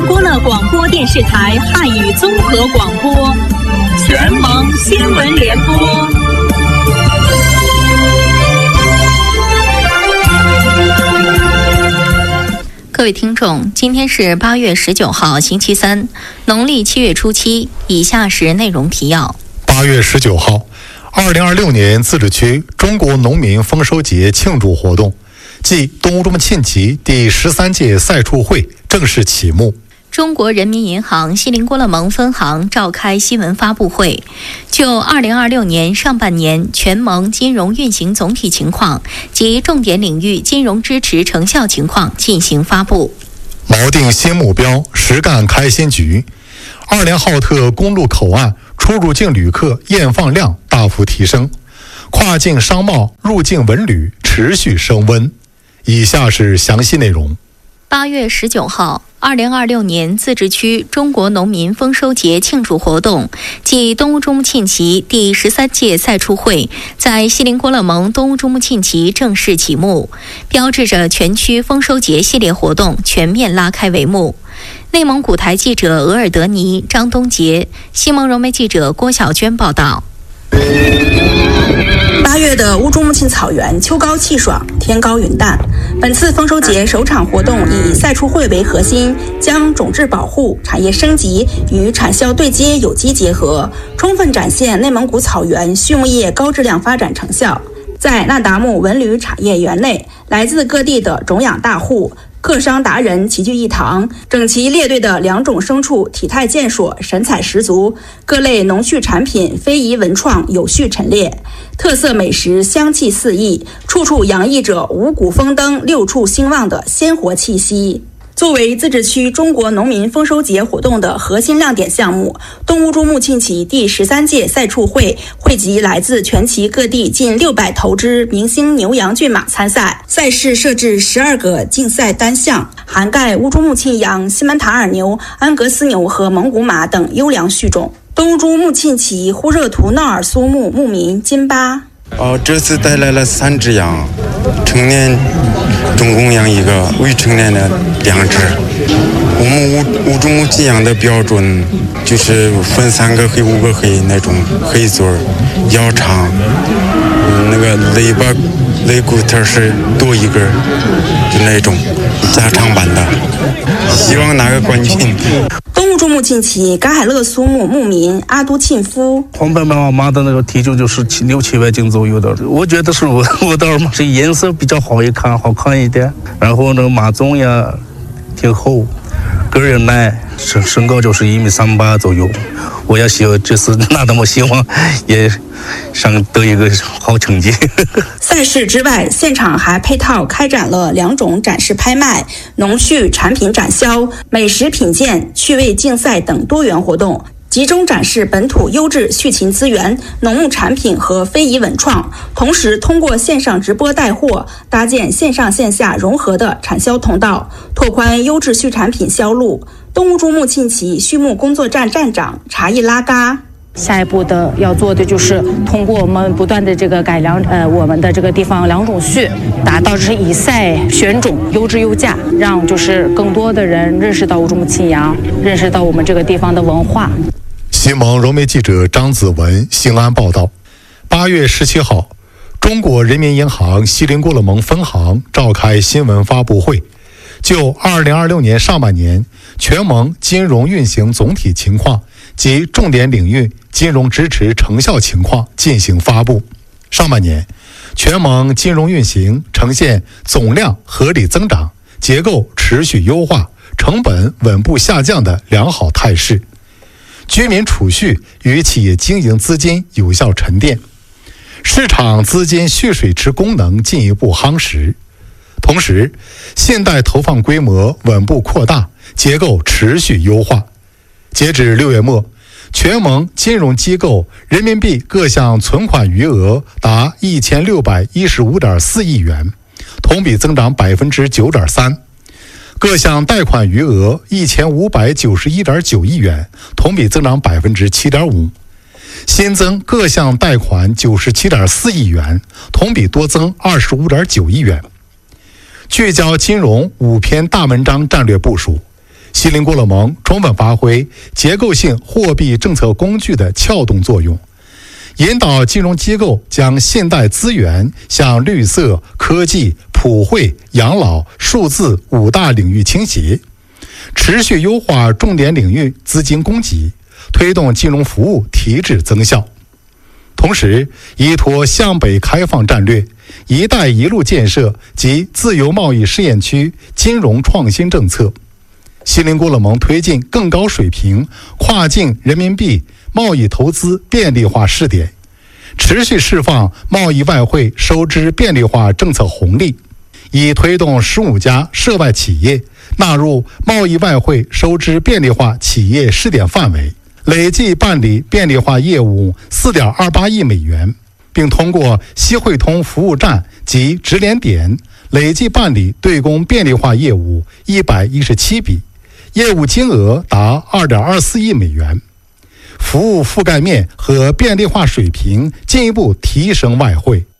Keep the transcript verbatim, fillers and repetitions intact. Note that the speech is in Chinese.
国乐广播电视台汉语综合广播，全盟新闻联播。 各位听众，今天是八月十九号，星期三，农历七月初七。以下是内容提要。 八月十九号，二零二六年自治区中国农民丰收节庆祝活动暨东乌中庆旗第十三届赛畜会正式启幕。 中国人民银行锡林郭勒盟分行召开新闻发布会，就二零二六年上半年全盟金融运行总体情况及重点领域金融支持成效情况进行发布。 锚定新目标，实干开新局。二连浩特公路口岸出入境旅客验放量大幅提升，跨境商贸入境文旅持续升温。以下是详细内容。 八月十九号，二零二六年自治区中国农民丰收节庆祝活动暨东乌中庆旗第十三届赛畜会在锡林郭勒盟东乌中庆旗正式启幕，标志着全区丰收节系列活动全面拉开帷幕。内蒙古台记者额尔德尼、张东杰，西蒙融媒记者郭晓娟报道。 八月的乌珠穆沁草原秋高气爽，天高云淡。本次丰收节首场活动以赛畜会为核心，将种质保护、产业升级与产销对接有机结合，充分展现内蒙古草原畜牧业高质量发展成效。在那达慕文旅产业园内，来自各地的种养大户、客商达人齐聚一堂，整齐列队的两种牲畜体态健硕，神采十足，各类农畜产品非遗文创有序陈列，特色美食香气四溢，处处洋溢着五谷丰登、六畜兴旺的鲜活气息。作为自治区中国农民丰收节活动的核心亮点项目，东乌珠穆沁旗第十三届赛畜会汇集来自全旗各地近六百头之明星牛羊骏马参赛。赛事设置十二个竞赛单项，涵盖乌珠穆沁羊、西门塔尔牛、安格斯牛和蒙古马等优良畜种。东乌珠穆沁旗呼热图闹尔苏木牧民金巴。 哦，这次带来了三只羊，成年总共养一个，未成年的两只。我们乌乌珠穆沁羊的标准就是分三个黑五个黑那种黑嘴儿，腰长，嗯，那个肋巴肋骨头是多一根，就那种加长版的，希望拿个冠军。 东乌珠穆沁旗噶海勒苏木牧民阿都沁夫， 黄白马马的那个体重就是七六七百斤左右的，我觉得是我我的马，这颜色比较好一看，好看一点，然后那个马鬃呀挺厚，个儿也耐，身身高就是一米三八左右。我也希望这次那么希望也想得一个好成绩。 赛事之外，现场还配套开展了两种展示拍卖、农畜产品展销、美食品鉴、趣味竞赛等多元活动，集中展示本土优质畜禽资源、农牧产品和非遗文创，同时通过线上直播带货，搭建线上线下融合的产销通道，拓宽优质畜产品销路。东乌珠穆沁旗畜牧工作站站长查伊拉嘎。 下一步的要做的就是通过我们不断的这个改良，呃，我们的这个地方两种畜，达到就是以赛选种，优质优价，让就是更多的人认识到乌珠穆沁羊，认识到我们这个地方的文化。 西蒙融媒记者张子文兴安报道。八月十七号，中国人民银行锡林郭勒盟分行召开新闻发布会，就二零二六年上半年全盟金融运行总体情况及重点领域金融支持成效情况进行发布。上半年，全盟金融运行呈现总量合理增长、结构持续优化、成本稳步下降的良好态势。居民储蓄与企业经营资金有效沉淀，市场资金蓄水池功能进一步夯实。同时，信贷投放规模稳步扩大，结构持续优化。截至六月末，全盟金融机构人民币各项存款余额达一千六百一十五点四亿元，同比增长百分之九点三。各项贷款余额一千五百九十一点九亿元，同比增长百分之七点五。新增各项贷款九十七点四亿元，同比多增二十五点九亿元。聚焦金融五篇大文章战略部署， 锡林郭勒盟充分发挥结构性货币政策工具的撬动作用，引导金融机构将现代资源向绿色、科技、普惠、养老、数字五大领域倾斜，持续优化重点领域资金供给，推动金融服务提质增效。同时，依托向北开放战略、一带一路建设及自由贸易试验区金融创新政策，锡林郭勒盟推进更高水平跨境人民币贸易投资便利化试点，持续释放贸易外汇收支便利化政策红利，以推动十五家涉外企业纳入贸易外汇收支便利化企业试点范围，累计办理便利化业务 四点二八亿美元，并通过西汇通服务站及直联点累计办理对公便利化业务一百一十七笔，业务金额达 二点二四亿美元，服务覆盖面和便利化水平进一步提升外汇。